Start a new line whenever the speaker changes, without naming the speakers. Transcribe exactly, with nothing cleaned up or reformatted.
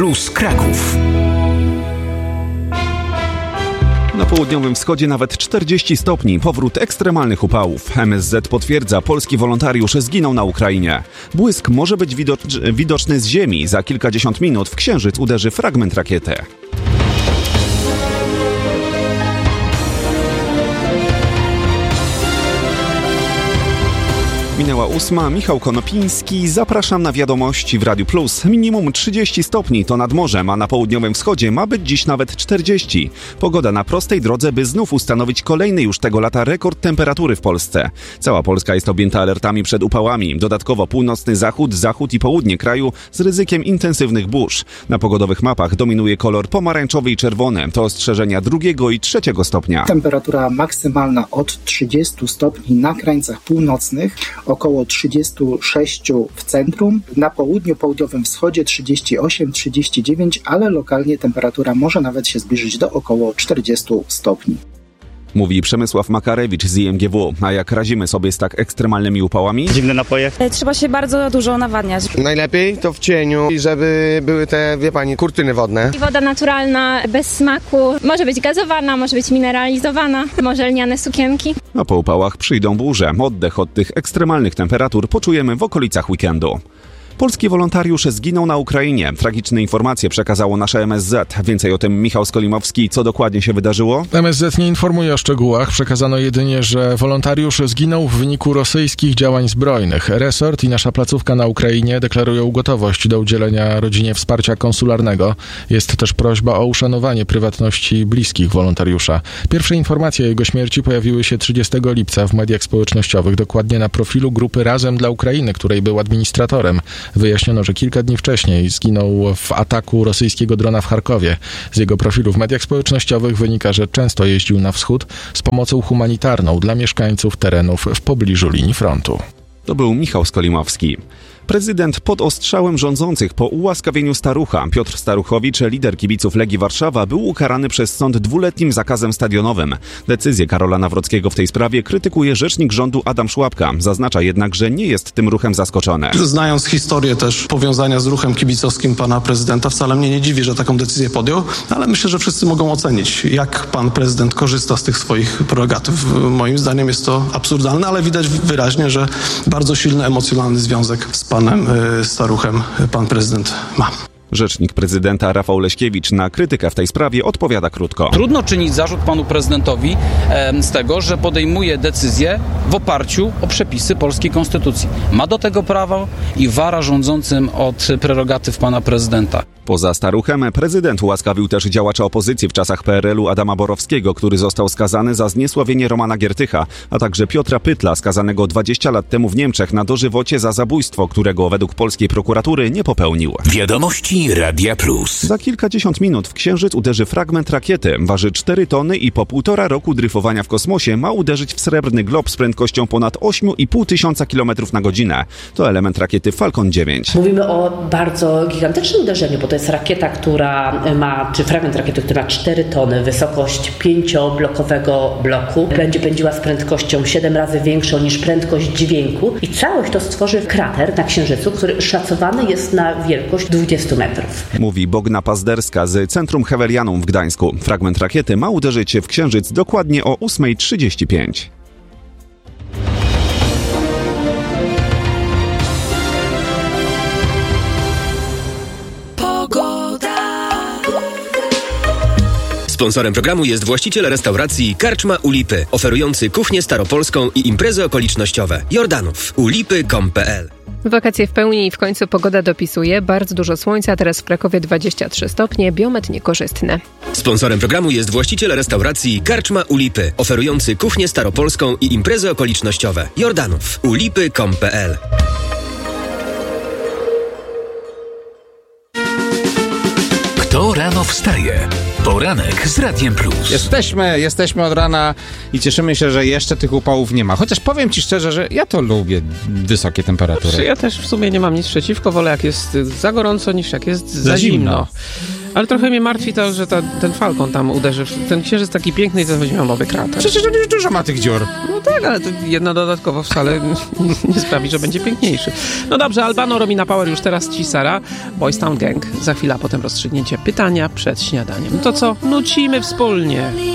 Plus Kraków.
Na południowym wschodzie nawet czterdzieści stopni, powrót ekstremalnych upałów. M S Z potwierdza, polski wolontariusz zginął na Ukrainie. Błysk może być widocz- widoczny z ziemi. Za kilkadziesiąt minut w Księżyc uderzy fragment rakiety. Minęła ósma, Michał Konopiński, zapraszam na wiadomości w Radiu Plus. Minimum trzydzieści stopni to nad morzem, a na południowym wschodzie ma być dziś nawet czterdzieści. Pogoda na prostej drodze, by znów ustanowić kolejny już tego lata rekord temperatury w Polsce. Cała Polska jest objęta alertami przed upałami. Dodatkowo północny zachód, zachód i południe kraju z ryzykiem intensywnych burz. Na pogodowych mapach dominuje kolor pomarańczowy i czerwony. To ostrzeżenia drugiego i trzeciego stopnia.
Temperatura maksymalna od trzydziestu stopni na krańcach północnych, około trzydzieści sześć w centrum, na południu, południowym wschodzie trzydzieści osiem trzydzieści dziewięć, ale lokalnie temperatura może nawet się zbliżyć do około czterdziestu stopni.
Mówi Przemysław Makarewicz z I M G W. A jak radzimy sobie z tak ekstremalnymi upałami?
Zimne napoje.
Trzeba się bardzo dużo nawadniać.
Najlepiej to w cieniu i żeby były te, wie pani, kurtyny wodne.
I woda naturalna, bez smaku. Może być gazowana, może być mineralizowana, może lniane sukienki.
A po upałach przyjdą burze. Oddech od tych ekstremalnych temperatur poczujemy w okolicach weekendu. Polski wolontariusz zginął na Ukrainie. Tragiczne informacje przekazało nasze M S Z. Więcej o tym Michał Skolimowski. Co dokładnie się wydarzyło?
M S Z nie informuje o szczegółach. Przekazano jedynie, że wolontariusz zginął w wyniku rosyjskich działań zbrojnych. Resort i nasza placówka na Ukrainie deklarują gotowość do udzielenia rodzinie wsparcia konsularnego. Jest też prośba o uszanowanie prywatności bliskich wolontariusza. Pierwsze informacje o jego śmierci pojawiły się trzydziestego lipca w mediach społecznościowych, dokładnie na profilu grupy Razem dla Ukrainy, której był administratorem. Wyjaśniono, że kilka dni wcześniej zginął w ataku rosyjskiego drona w Charkowie. Z jego profilu w mediach społecznościowych wynika, że często jeździł na wschód z pomocą humanitarną dla mieszkańców terenów w pobliżu linii frontu.
To był Michał Skolimowski. Prezydent pod ostrzałem rządzących po ułaskawieniu Starucha. Piotr Staruchowicz, lider kibiców Legii Warszawa, był ukarany przez sąd dwuletnim zakazem stadionowym. Decyzję Karola Nawrockiego w tej sprawie krytykuje rzecznik rządu Adam Szłapka. Zaznacza jednak, że nie jest tym ruchem zaskoczony.
Znając historię też powiązania z ruchem kibicowskim pana prezydenta, wcale mnie nie dziwi, że taką decyzję podjął, ale myślę, że wszyscy mogą ocenić, jak pan prezydent korzysta z tych swoich prerogatyw. Moim zdaniem jest to absurdalne, ale widać wyraźnie, że bardzo silny emocjonalny związek z panem Staruchem pan prezydent ma.
Rzecznik prezydenta Rafał Leśkiewicz na krytykę w tej sprawie odpowiada krótko.
Trudno czynić zarzut panu prezydentowi e, z tego, że podejmuje decyzje w oparciu o przepisy polskiej konstytucji. Ma do tego prawo i wara rządzącym od prerogatyw pana prezydenta.
Poza Staruchem prezydent ułaskawił też działacza opozycji w czasach P R L u Adama Borowskiego, który został skazany za zniesławienie Romana Giertycha, a także Piotra Pytla, skazanego dwadzieścia lat temu w Niemczech na dożywocie za zabójstwo, którego według polskiej prokuratury nie popełnił.
Wiadomości Radia Plus.
Za kilkadziesiąt minut w Księżyc uderzy fragment rakiety. Waży cztery tony i po półtora roku dryfowania w kosmosie ma uderzyć w srebrny glob z prędkością ponad osiem i pół tysiąca kilometrów na godzinę. To element rakiety Falcon dziewięć.
Mówimy o bardzo gigantycznym uderzeniu, bo to jest rakieta, która ma, czy fragment rakiety, która ma cztery tony, wysokość pięcioblokowego bloku. Będzie pędziła z prędkością siedem razy większą niż prędkość dźwięku i całość to stworzy krater na Księżycu, który szacowany jest na wielkość dwadzieścia metrów.
Mówi Bogna Pazderska z Centrum Hewelianum w Gdańsku. Fragment rakiety ma uderzyć w Księżyc dokładnie o ósma trzydzieści pięć.
Sponsorem programu jest właściciel restauracji Karczma u Lipy, oferujący kuchnię staropolską i imprezy okolicznościowe. Jordanów. ulipy kropka com kropka p l.
Wakacje w pełni i w końcu pogoda dopisuje. Bardzo dużo słońca, teraz w Krakowie dwadzieścia trzy stopnie, biometr niekorzystny.
Sponsorem programu jest właściciel restauracji Karczma u Lipy, oferujący kuchnię staropolską i imprezy okolicznościowe. Jordanów. ulipy kropka com kropka p l.
Kto rano wstaje? Poranek z Radiem Plus.
Jesteśmy, jesteśmy od rana i cieszymy się, że jeszcze tych upałów nie ma. Chociaż powiem ci szczerze, że ja to lubię wysokie temperatury.
Znaczy, ja też w sumie nie mam nic przeciwko, wolę jak jest za gorąco niż jak jest za, za zimno. zimno.
Ale trochę mnie martwi to, że ta, ten Falcon tam uderzy. w- Ten księżyc taki piękny i to będzie miał nowy krater.
Przecież on już dużo ma tych dziur.
No tak, ale to jedna dodatkowo wcale nie sprawi, że będzie piękniejszy. No dobrze, Albano, Romina Power, już teraz ci Sara, Boys Town Gang. Za chwilę, a potem rozstrzygnięcie pytania przed śniadaniem. No to co? Nucimy wspólnie.